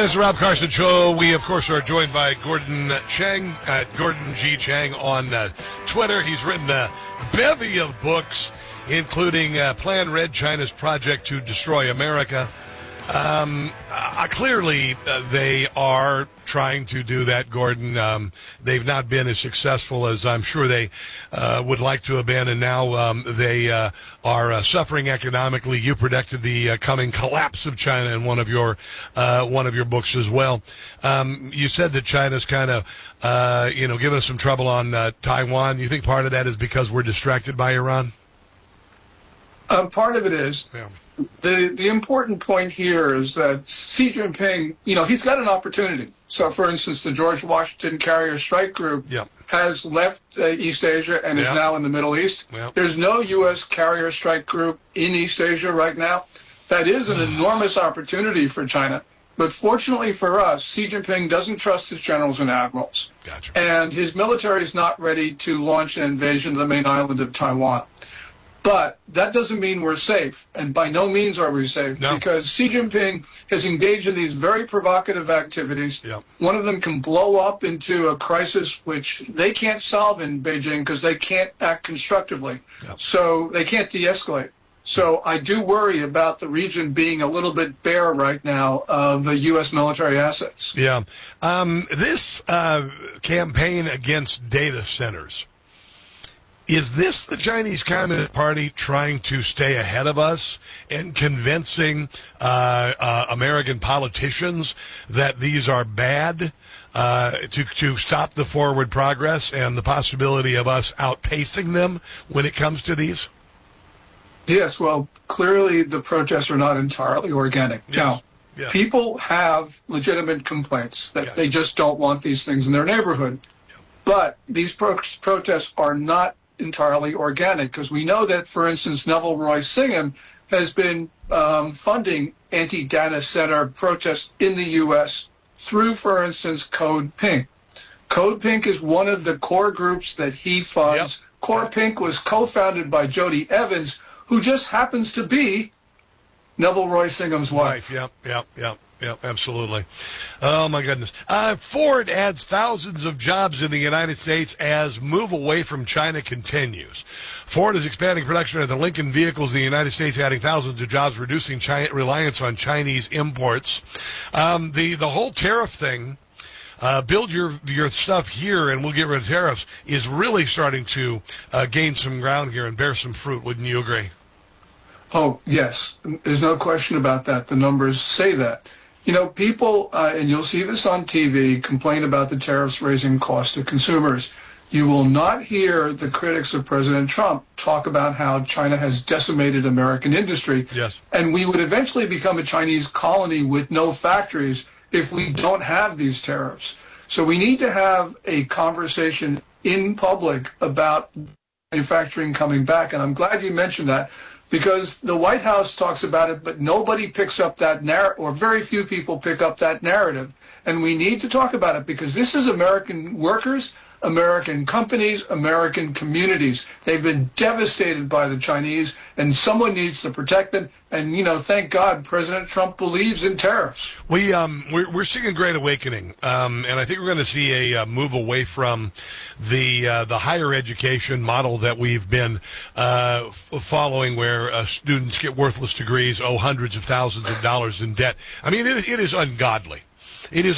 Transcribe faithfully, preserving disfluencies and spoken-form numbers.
And it's the Rob Carson Show. We, of course, are joined by Gordon Chang, uh, Gordon G. Chang on uh, Twitter. He's written a bevy of books, including uh, Plan Red, China's Project to Destroy America. Um, uh, clearly, uh, they are trying to do that, Gordon. Um, they've not been as successful as I'm sure they uh, would like to have been, and now um, they uh, are uh, suffering economically. You predicted the uh, coming collapse of China in one of your uh, one of your books as well. Um, you said that China's kind of, uh, you know, giving us some trouble on uh, Taiwan. You think part of that is because we're distracted by Iran? Um, part of it is. Yeah. The the important point here is that Xi Jinping, you know, he's got an opportunity. So, for instance, the George Washington Carrier Strike Group yep. has left uh, East Asia and yep. is now in the Middle East. Yep. There's no U S Carrier Strike Group in East Asia right now. That is an enormous opportunity for China. But fortunately for us, Xi Jinping doesn't trust his generals and admirals. Gotcha. And his military is not ready to launch an invasion of the main island of Taiwan. But that doesn't mean we're safe, and by no means are we safe, no. because Xi Jinping has engaged in these very provocative activities. Yep. One of them can blow up into a crisis which they can't solve in Beijing because they can't act constructively. Yep. So they can't de-escalate. So I do worry about the region being a little bit bare right now of the U S military assets. Yeah. Um, this uh, campaign against data centers, is this the Chinese Communist Party trying to stay ahead of us and convincing uh, uh, American politicians that these are bad uh, to, to stop the forward progress and the possibility of us outpacing them when it comes to these? Yes, well, clearly the protests are not entirely organic. Yes. Now, yes. people have legitimate complaints that yes. they just don't want these things in their neighborhood. Yep. But these pro- protests are not entirely organic, because we know that, for instance, Neville Roy Singham has been um, funding anti-data center protests in the U S through, for instance, Code Pink. Code Pink is one of the core groups that he funds. Yep. Core Pink was co-founded by Jody Evans, who just happens to be Neville Roy Singham's wife. Wife, yep, yep, yep. Yeah, absolutely. Oh, my goodness. Uh, Ford adds thousands of jobs in the United States as move away from China continues. Ford is expanding production of the Lincoln vehicles in the United States, adding thousands of jobs, reducing China, reliance on Chinese imports. Um, the, the whole tariff thing, uh, build your, your stuff here and we'll get rid of tariffs, is really starting to uh, gain some ground here and bear some fruit. Wouldn't you agree? Oh, yes. There's no question about that. The numbers say that. You know, people, uh, and you'll see this on T V, complain about the tariffs raising costs to consumers. You will not hear the critics of President Trump talk about how China has decimated American industry. Yes. And we would eventually become a Chinese colony with no factories if we don't have these tariffs. So we need to have a conversation in public about manufacturing coming back. And I'm glad you mentioned that, because the White House talks about it, but nobody picks up that narrative, or very few people pick up that narrative. And we need to talk about it, because this is American workers, American companies, American communities. They've been devastated by the Chinese, and someone needs to protect them. And, you know, thank God President Trump believes in tariffs. We, um, we're, we're seeing a great awakening, um, and I think we're going to see a uh, move away from the uh, the higher education model that we've been uh, f- following, where uh, students get worthless degrees, owe hundreds of thousands of dollars in debt. I mean, it, it is ungodly. It is